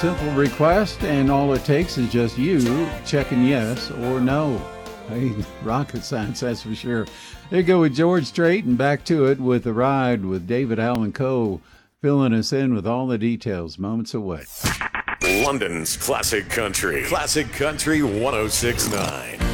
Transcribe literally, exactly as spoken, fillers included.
simple request, and all it takes is just you checking yes or no. Hey, rocket science, that's for sure. There you go with George Strait, and back to it with the ride with David Allan Coe, filling us in with all the details moments away. London's Classic Country. Classic Country one oh six point nine.